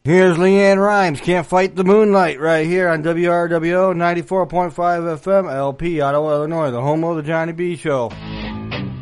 Here's Leanne Rhymes, Can't Fight the Moonlight, right here on WRWO 94.5 FM, LP, Ottawa, Illinois, the home of the Johnny B. Show.